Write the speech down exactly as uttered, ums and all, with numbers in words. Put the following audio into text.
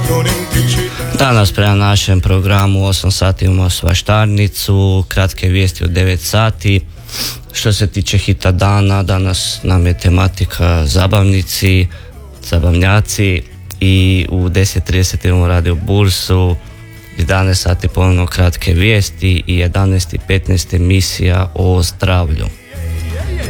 Danas prema našem programu osam sati imamo svaštarnicu, kratke vijesti od devet sati. Što se tiče hita dana, danas nam je tematika zabavnici, zabavnjaci i u deset trideset imamo radio bursu, jedanaest sati ponovno kratke vijesti i jedanaest i petnaest emisija o zdravlju.